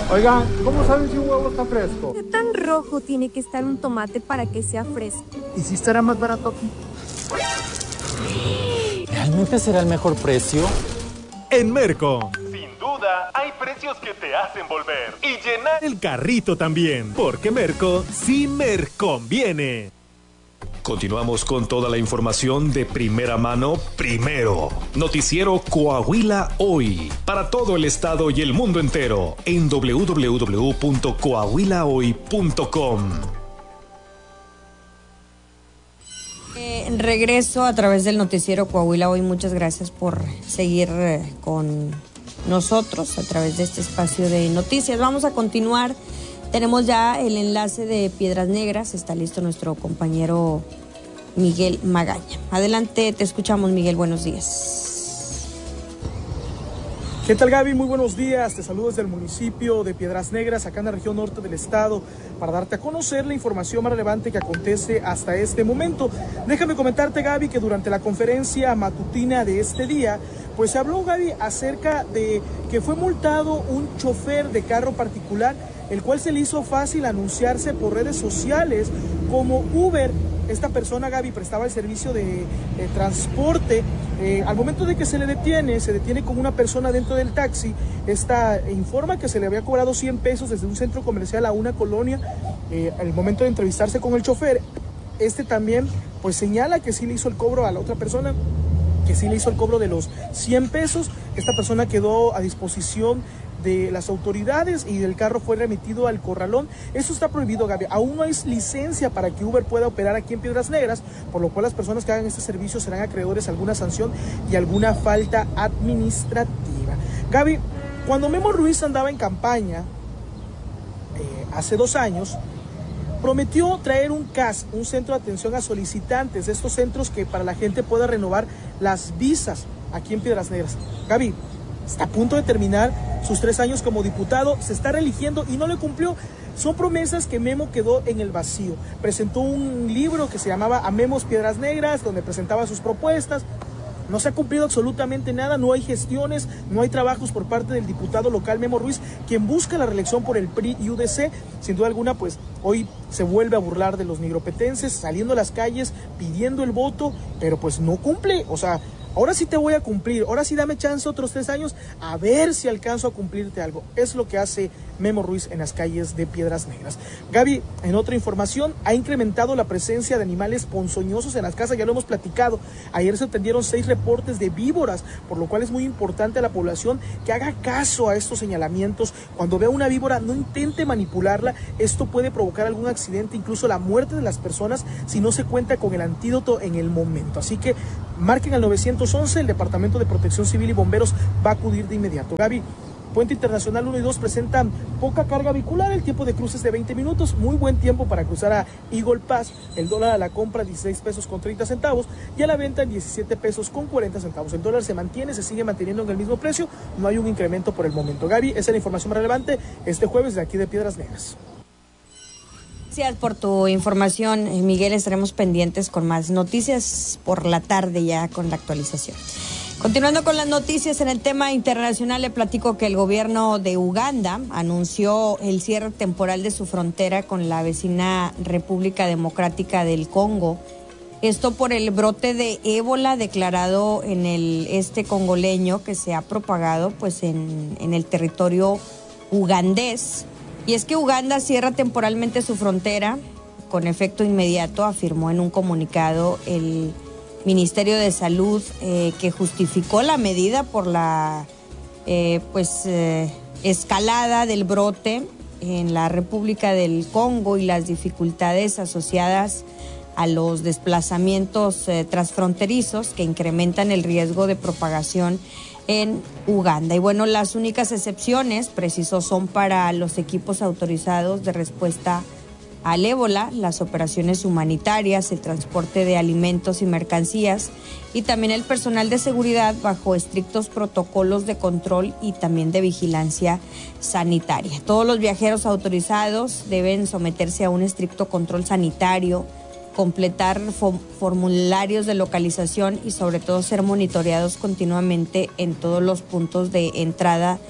Oigan, ¿cómo saben si un huevo está fresco? ¿Qué tan rojo tiene que estar un tomate para que sea fresco? ¿Y si estará más barato aquí? ¿Realmente será el mejor precio? En Merco, sin duda, hay precios que te hacen volver y llenar el carrito también, porque Merco sí Merconviene. Continuamos con toda la información de primera mano primero. Noticiero Coahuila Hoy, para todo el estado y el mundo entero, en www.coahuilahoy.com. Regreso a través del noticiero Coahuila Hoy. Muchas gracias por seguir con nosotros a través de este espacio de noticias. Vamos a continuar. Tenemos ya el enlace de Piedras Negras. Está listo nuestro compañero Miguel Magaña. Adelante, te escuchamos, Miguel. Buenos días. ¿Qué tal, Gaby? Muy buenos días. Te saludo desde el municipio de Piedras Negras, acá en la región norte del estado, para darte a conocer la información más relevante que acontece hasta este momento. Déjame comentarte, Gaby, que durante la conferencia matutina de este día, pues se habló, Gaby, acerca de que fue multado un chofer de carro particular, el cual se le hizo fácil anunciarse por redes sociales como Uber. Esta persona, Gaby, prestaba el servicio de transporte. Al momento de que se detiene con una persona dentro del taxi. Esta informa que se le había cobrado 100 pesos desde un centro comercial a una colonia. Al momento de entrevistarse con el chofer, también pues señala que sí le hizo el cobro a la otra persona, que sí le hizo el cobro de los 100 pesos. Esta persona quedó a disposición de las autoridades y el carro fue remitido al corralón. Eso está prohibido, Gaby. Aún no hay licencia para que Uber pueda operar aquí en Piedras Negras, por lo cual las personas que hagan este servicio serán acreedores a alguna sanción y alguna falta administrativa. Gaby, cuando Memo Ruiz andaba en campaña, hace 2 años, prometió traer un CAS, un centro de atención a solicitantes, estos centros que para la gente pueda renovar las visas aquí en Piedras Negras. Gaby, está a punto de terminar sus 3 años como diputado, se está reeligiendo y no le cumplió. Son promesas que Memo quedó en el vacío. Presentó un libro que se llamaba Amemos Piedras Negras, donde presentaba sus propuestas. No se ha cumplido absolutamente nada, no hay gestiones, no hay trabajos por parte del diputado local Memo Ruiz, quien busca la reelección por el PRI y UDC. Sin duda alguna, pues hoy se vuelve a burlar de los nigropetenses, saliendo a las calles, pidiendo el voto, pero pues no cumple. O sea, ahora sí te voy a cumplir, ahora sí dame chance otros 3 años, a ver si alcanzo a cumplirte algo. Es lo que hace Memo Ruiz en las calles de Piedras Negras. Gaby, en otra información, ha incrementado la presencia de animales ponzoñosos en las casas, ya lo hemos platicado. Ayer se atendieron 6 reportes de víboras, por lo cual es muy importante a la población que haga caso a estos señalamientos. Cuando vea una víbora, no intente manipularla, esto puede provocar algún accidente, incluso la muerte de las personas, si no se cuenta con el antídoto en el momento. Así que marquen al 911, el Departamento de Protección Civil y Bomberos va a acudir de inmediato. Gaby, Puente Internacional 1 y 2 presentan poca carga vehicular, el tiempo de cruces de 20 minutos, muy buen tiempo para cruzar a Eagle Pass. El dólar a la compra 16 pesos con 30 centavos y a la venta en 17 pesos con 40 centavos. El dólar se sigue manteniendo en el mismo precio, no hay un incremento por el momento. Gaby, esa es la información más relevante este jueves de aquí de Piedras Negras. Gracias por tu información, Miguel. Estaremos pendientes con más noticias por la tarde ya con la actualización. Continuando con las noticias en el tema internacional, le platico que el gobierno de Uganda anunció el cierre temporal de su frontera con la vecina República Democrática del Congo. Esto por el brote de ébola declarado en el este congoleño que se ha propagado pues en el territorio ugandés. Y es que Uganda cierra temporalmente su frontera con efecto inmediato, afirmó en un comunicado el Ministerio de Salud, que justificó la medida por la escalada del brote en la República del Congo y las dificultades asociadas a los desplazamientos transfronterizos que incrementan el riesgo de propagación en Uganda. Y bueno, las únicas excepciones, precisó, son para los equipos autorizados de respuesta al ébola, las operaciones humanitarias, el transporte de alimentos y mercancías y también el personal de seguridad bajo estrictos protocolos de control y también de vigilancia sanitaria. Todos los viajeros autorizados deben someterse a un estricto control sanitario, completar formularios de localización y sobre todo ser monitoreados continuamente en todos los puntos de entrada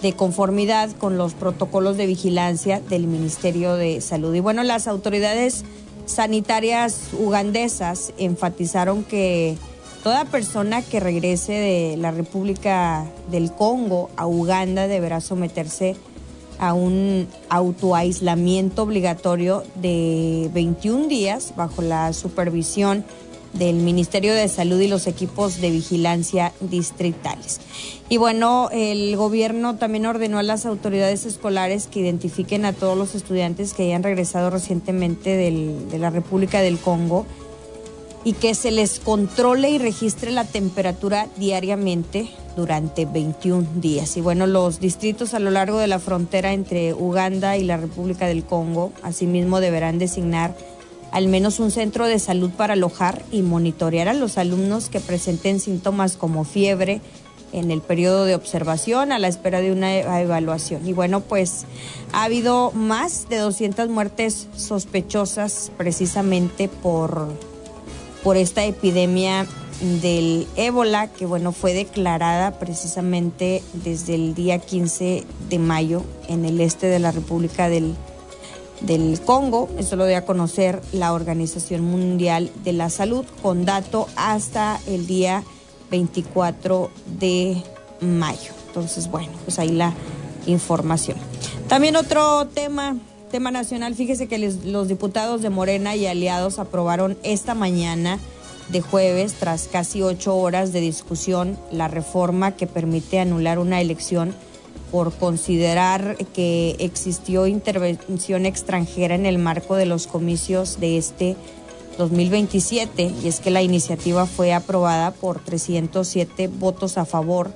de conformidad con los protocolos de vigilancia del Ministerio de Salud. Y bueno, las autoridades sanitarias ugandesas enfatizaron que toda persona que regrese de la República del Congo a Uganda deberá someterse a un autoaislamiento obligatorio de 21 días bajo la supervisión del Ministerio de Salud y los equipos de vigilancia distritales. Y bueno, el gobierno también ordenó a las autoridades escolares que identifiquen a todos los estudiantes que hayan regresado recientemente de la República del Congo y que se les controle y registre la temperatura diariamente durante 21 días. Y bueno, los distritos a lo largo de la frontera entre Uganda y la República del Congo, asimismo, deberán designar al menos un centro de salud para alojar y monitorear a los alumnos que presenten síntomas como fiebre en el periodo de observación a la espera de una evaluación. Y bueno, pues ha habido más de 200 muertes sospechosas precisamente por esta epidemia del ébola, que bueno, fue declarada precisamente desde el día 15 de mayo en el este de la República del Congo. Eso lo dio a conocer la Organización Mundial de la Salud con dato hasta el día 24 de mayo. Entonces, bueno, pues ahí la información. También otro tema nacional, fíjese que los diputados de Morena y aliados aprobaron esta mañana de jueves, tras casi 8 horas de discusión, la reforma que permite anular una elección por considerar que existió intervención extranjera en el marco de los comicios de este 2027, y es que la iniciativa fue aprobada por 307 votos a favor,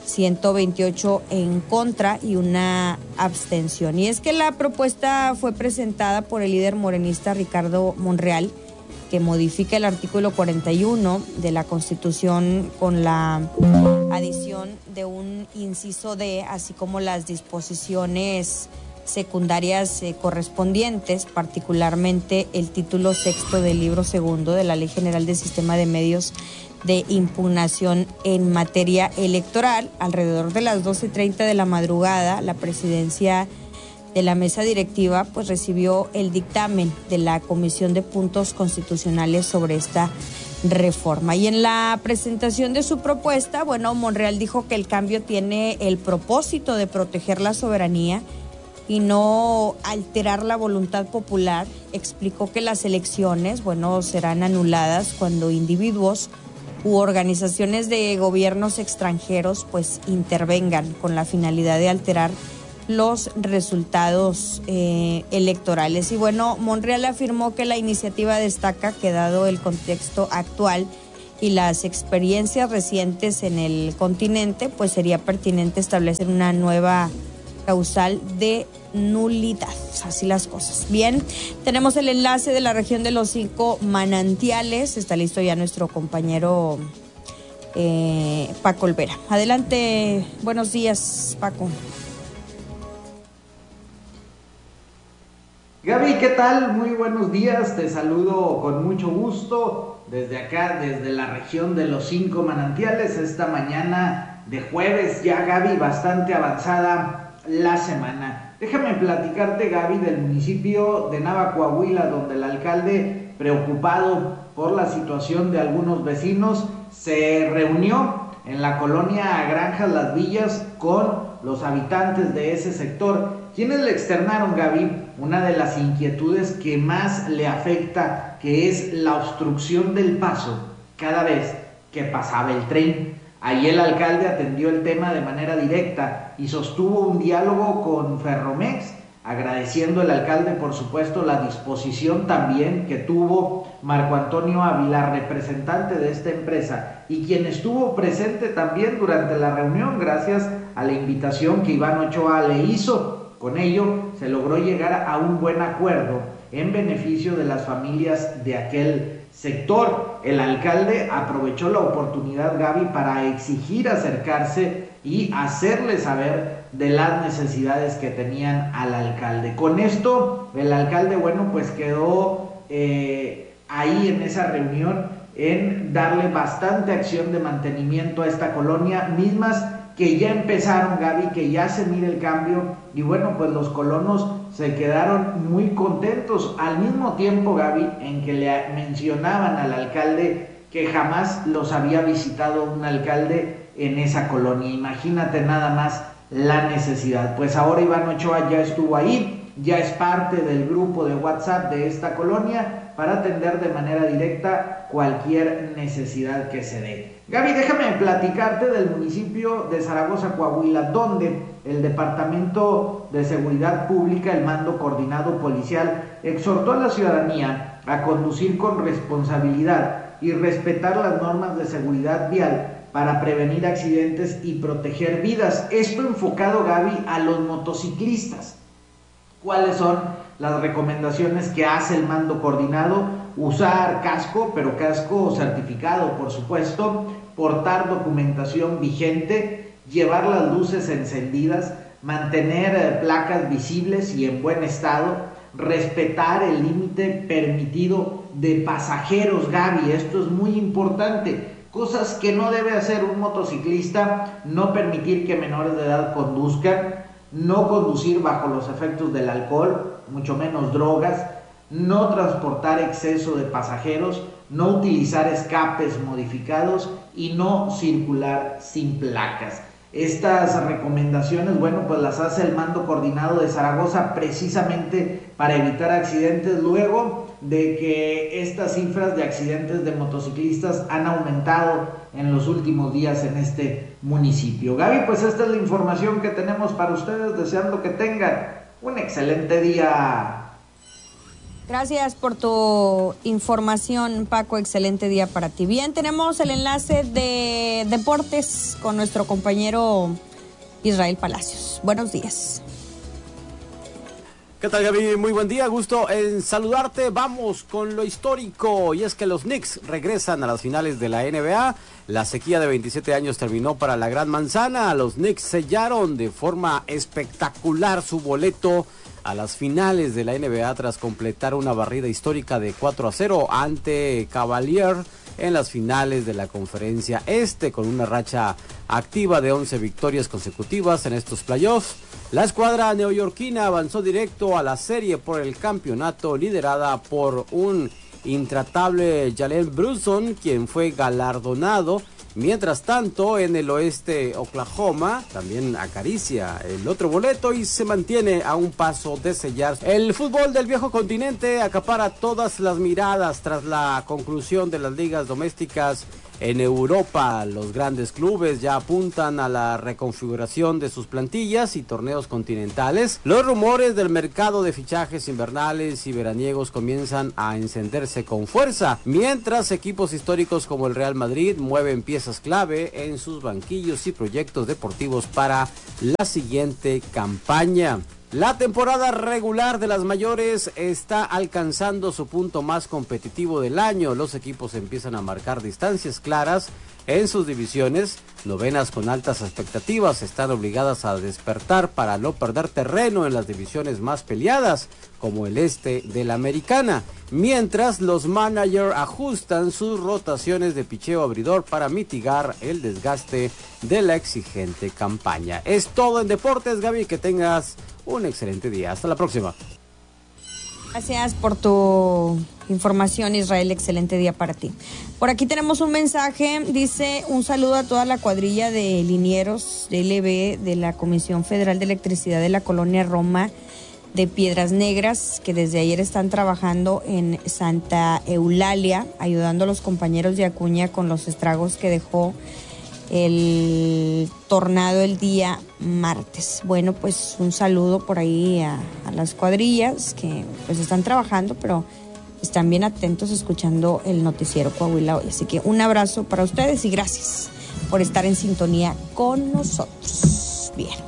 128 en contra y una abstención. Y es que la propuesta fue presentada por el líder morenista Ricardo Monreal, que modifica el artículo 41 de la Constitución con la adición de un inciso D, así como las disposiciones secundarias correspondientes, particularmente el título sexto del libro segundo de la Ley General del Sistema de Medios de Impugnación en materia electoral. Alrededor de las 12:30 de la madrugada, la presidencia de la mesa directiva pues recibió el dictamen de la Comisión de Puntos Constitucionales sobre esta reforma. Y en la presentación de su propuesta, bueno, Monreal dijo que el cambio tiene el propósito de proteger la soberanía y no alterar la voluntad popular. Explicó que las elecciones, bueno, serán anuladas cuando individuos u organizaciones de gobiernos extranjeros pues intervengan con la finalidad de alterar los resultados electorales. Y bueno, Monreal afirmó que la iniciativa destaca que dado el contexto actual y las experiencias recientes en el continente, pues sería pertinente establecer una nueva causal de nulidad. Así las cosas. Bien, tenemos el enlace de la región de los 5 manantiales. Está listo ya nuestro compañero Paco Olvera. Adelante, buenos días, Paco. Gaby, ¿qué tal? Muy buenos días, te saludo con mucho gusto desde acá, desde la región de los 5 manantiales, esta mañana de jueves ya, Gaby, bastante avanzada la semana. Déjame platicarte, Gaby, del municipio de Nava, Coahuila, donde el alcalde, preocupado por la situación de algunos vecinos, se reunió en la colonia Granjas Las Villas con los habitantes de ese sector, quienes le externaron, Gaby, una de las inquietudes que más le afecta, que es la obstrucción del paso cada vez que pasaba el tren. Ahí el alcalde atendió el tema de manera directa y sostuvo un diálogo con Ferromex, agradeciendo el alcalde, por supuesto, la disposición también que tuvo Marco Antonio Ávila, representante de esta empresa, y quien estuvo presente también durante la reunión gracias a la invitación que Iván Ochoa le hizo. Con ello se logró llegar a un buen acuerdo en beneficio de las familias de aquel sector. El alcalde aprovechó la oportunidad, Gaby, para exigir acercarse y hacerle saber de las necesidades que tenían al alcalde. Con esto, el alcalde, bueno, pues quedó ahí en esa reunión en darle bastante acción de mantenimiento a esta colonia, mismas que ya empezaron, Gaby, que ya se mira el cambio, y bueno, pues los colonos se quedaron muy contentos, al mismo tiempo, Gaby, en que le mencionaban al alcalde que jamás los había visitado un alcalde en esa colonia. Imagínate nada más la necesidad. Pues ahora Iván Ochoa ya estuvo ahí, ya es parte del grupo de WhatsApp de esta colonia para atender de manera directa cualquier necesidad que se dé. Gaby, déjame platicarte del municipio de Zaragoza, Coahuila, donde el Departamento de Seguridad Pública, el Mando Coordinado Policial, exhortó a la ciudadanía a conducir con responsabilidad y respetar las normas de seguridad vial para prevenir accidentes y proteger vidas. Esto enfocado, Gaby, a los motociclistas. ¿Cuáles son las recomendaciones que hace el mando coordinado? Usar casco, pero casco certificado, por supuesto, portar documentación vigente, llevar las luces encendidas, mantener placas visibles y en buen estado, respetar el límite permitido de pasajeros, Gaby, esto es muy importante. Cosas que no debe hacer un motociclista: no permitir que menores de edad conduzcan, no conducir bajo los efectos del alcohol, mucho menos drogas, no transportar exceso de pasajeros, no utilizar escapes modificados y no circular sin placas. Estas recomendaciones, bueno, pues las hace el Mando Coordinado de Zaragoza precisamente para evitar accidentes, luego de que estas cifras de accidentes de motociclistas han aumentado en los últimos días en este municipio. Gaby, pues esta es la información que tenemos para ustedes, deseando que tengan un excelente día. Gracias por tu información, Paco. Excelente día para ti. Bien, tenemos el enlace de deportes con nuestro compañero Israel Palacios. Buenos días. ¿Qué tal, Gaby? Muy buen día, gusto en saludarte. Vamos con lo histórico, y es que los Knicks regresan a las finales de la NBA. La sequía de 27 años terminó para la Gran Manzana. Los Knicks sellaron de forma espectacular su boleto a las finales de la NBA tras completar una barrida histórica de 4-0 ante Cavalier en las finales de la Conferencia Este, con una racha activa de 11 victorias consecutivas en estos playoffs. La escuadra neoyorquina avanzó directo a la serie por el campeonato, liderada por un intratable Jalen Brunson, quien fue galardonado. Mientras tanto, en el oeste, Oklahoma también acaricia el otro boleto y se mantiene a un paso de sellar. El fútbol del viejo continente acapara todas las miradas tras la conclusión de las ligas domésticas en Europa. Los grandes clubes ya apuntan a la reconfiguración de sus plantillas y torneos continentales. Los rumores del mercado de fichajes invernales y veraniegos comienzan a encenderse con fuerza, mientras equipos históricos como el Real Madrid mueven piezas clave en sus banquillos y proyectos deportivos para la siguiente campaña. La temporada regular de las mayores está alcanzando su punto más competitivo del año. Los equipos empiezan a marcar distancias claras en sus divisiones. Novenas con altas expectativas están obligadas a despertar para no perder terreno en las divisiones más peleadas, como el este de la Americana, mientras los managers ajustan sus rotaciones de picheo abridor para mitigar el desgaste de la exigente campaña. Es todo en deportes, Gaby, que tengas un excelente día. Hasta la próxima. Gracias por tu información, Israel. Excelente día para ti. Por aquí tenemos un mensaje. Dice: un saludo a toda la cuadrilla de linieros de LB de la Comisión Federal de Electricidad de la Colonia Roma de Piedras Negras, que desde ayer están trabajando en Santa Eulalia, ayudando a los compañeros de Acuña con los estragos que dejó el tornado el día martes. Bueno, pues un saludo por ahí a las cuadrillas que pues están trabajando, pero están bien atentos escuchando el noticiero Coahuila hoy. Así que un abrazo para ustedes y gracias por estar en sintonía con nosotros. Bien.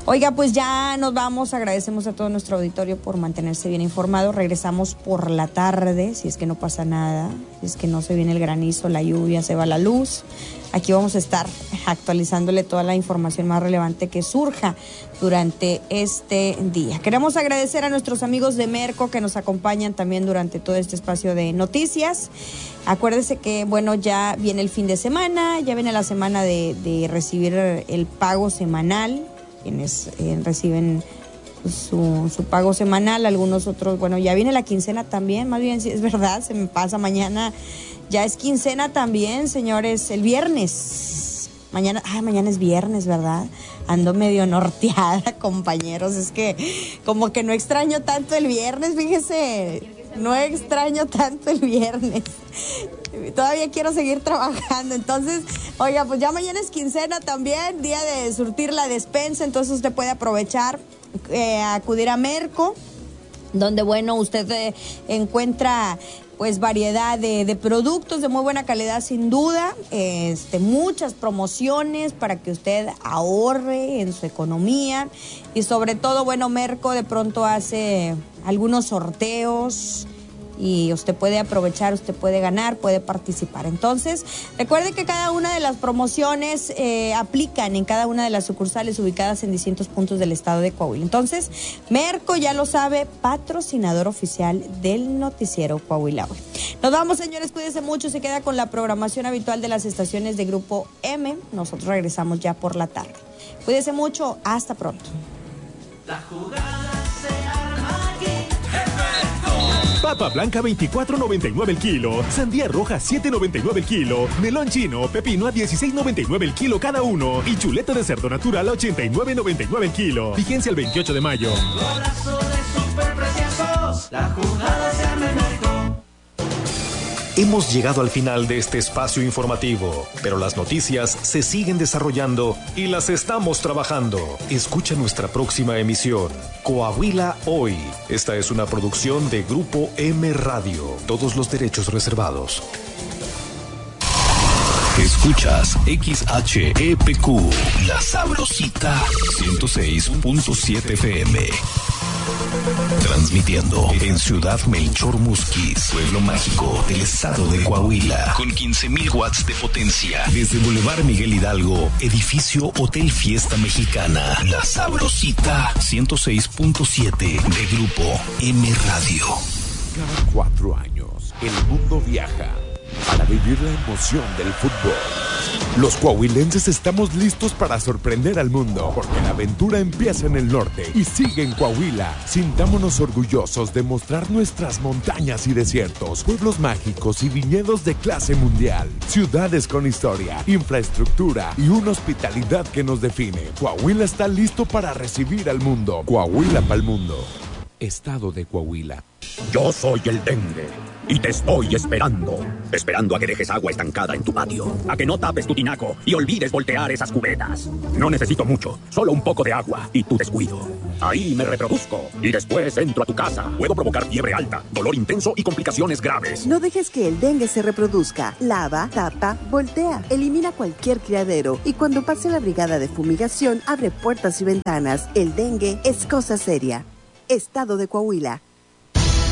Oiga, pues ya nos vamos. Agradecemos a todo nuestro auditorio por mantenerse bien informado. Regresamos por la tarde, si es que no pasa nada, si es que no se viene el granizo, la lluvia, se va la luz. Aquí vamos a estar actualizándole toda la información más relevante que surja durante este día. Queremos agradecer a nuestros amigos de Merco que nos acompañan también durante todo este espacio de noticias. Acuérdese que, bueno, ya viene el fin de semana, ya viene la semana de recibir el pago semanal. Quienes reciben su pago semanal, algunos otros, bueno, ya viene la quincena también, más bien, si es verdad, se me pasa mañana, ya es quincena también, señores, el viernes, mañana es viernes, ¿verdad? Ando medio norteada, compañeros, es que como que no extraño tanto el viernes, fíjese, no extraño tanto el viernes. Todavía quiero seguir trabajando, entonces, oiga, pues ya mañana es quincena también, día de surtir la despensa, entonces usted puede aprovechar, acudir a Merco, donde, bueno, usted encuentra pues variedad de productos de muy buena calidad, sin duda, muchas promociones para que usted ahorre en su economía y sobre todo, bueno, Merco de pronto hace algunos sorteos y usted puede aprovechar, usted puede ganar, puede participar. Entonces, recuerde que cada una de las promociones aplican en cada una de las sucursales ubicadas en distintos puntos del estado de Coahuila. Entonces, Merco, ya lo sabe, patrocinador oficial del noticiero Coahuila Hoy. Nos vamos, señores, cuídense mucho, se queda con la programación habitual de las estaciones de Grupo M. Nosotros regresamos ya por la tarde. Cuídense mucho, hasta pronto. La jugada se arma aquí. Papa blanca 24.99 el kilo, sandía roja 7.99 el kilo, melón chino, pepino a 16.99 el kilo cada uno y chuleta de cerdo natural a 89.99 el kilo. Vigencia el 28 de mayo. Golazo de superpreciosos. La jugada se arma en Merco. Hemos llegado al final de este espacio informativo, pero las noticias se siguen desarrollando y las estamos trabajando. Escucha nuestra próxima emisión, Coahuila Hoy. Esta es una producción de Grupo M Radio. Todos los derechos reservados. Escuchas XHEPQ, La Sabrosita, 106.7 FM. Transmitiendo en Ciudad Melchor Musquis, pueblo mágico del estado de Coahuila, con 15,000 watts de potencia. Desde Boulevard Miguel Hidalgo, edificio Hotel Fiesta Mexicana. La Sabrosita, 106.7 de Grupo M Radio. Cada 4 años, el mundo viaja para vivir la emoción del fútbol. Los coahuilenses estamos listos para sorprender al mundo, porque la aventura empieza en el norte y sigue en Coahuila. Sintámonos orgullosos de mostrar nuestras montañas y desiertos, pueblos mágicos y viñedos de clase mundial, ciudades con historia, infraestructura y una hospitalidad que nos define. Coahuila está listo para recibir al mundo. Coahuila pa'l mundo. Estado de Coahuila. Yo soy el dengue y te estoy esperando a que dejes agua estancada en tu patio, a que no tapes tu tinaco y olvides voltear esas cubetas. No necesito mucho, solo un poco de agua y tu descuido. Ahí me reproduzco y después entro a tu casa. Puedo provocar fiebre alta, dolor intenso y complicaciones graves. No dejes que el dengue se reproduzca. Lava, tapa, voltea. Elimina cualquier criadero y cuando pase la brigada de fumigación, abre puertas y ventanas. El dengue es cosa seria. Estado de Coahuila.